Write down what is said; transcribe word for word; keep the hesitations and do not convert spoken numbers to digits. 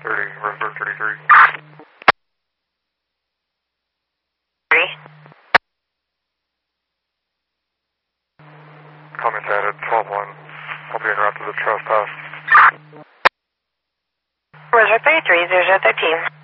thirty, Roseburg thirty-three. Three. Comments added, twelve one. I'll be en route to the trespass. Roseburg thirty-three, zero zero thirteen.